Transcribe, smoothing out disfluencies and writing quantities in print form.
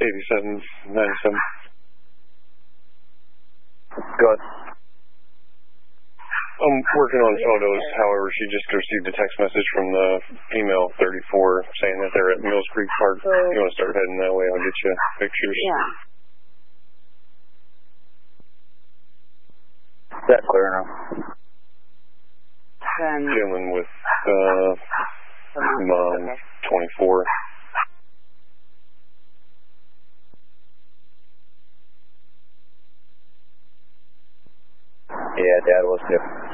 8797. Go ahead. I'm working on photos. However, she just received a text message from the female 34 saying that they're at Mills Creek Park. If you want to start heading that way, I'll get you pictures. Yeah. Is that clear enough? Then Dealing with mom, 24. Yeah, Dad was too.